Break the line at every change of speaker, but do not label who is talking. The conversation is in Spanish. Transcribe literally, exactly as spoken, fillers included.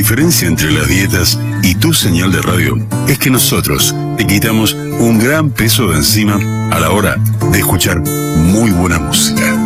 diferencia entre las dietas y tu señal de radio es que nosotros te quitamos un gran peso de encima a la hora de escuchar muy buena música.